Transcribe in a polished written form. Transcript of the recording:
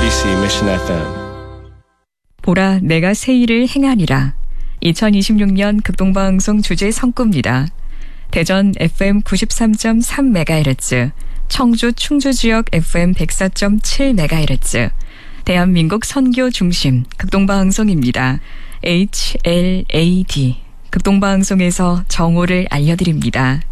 MBC Mission FM. 보라 내가 새 일을 행하리라. 2026년 극동방송 주제 성구입니다. 대전 FM 93.3MHz, 청주 충주 지역 FM 104.7MHz, 대한민국 선교 중심 극동방송입니다. HLAD 극동방송에서 정오를 알려드립니다.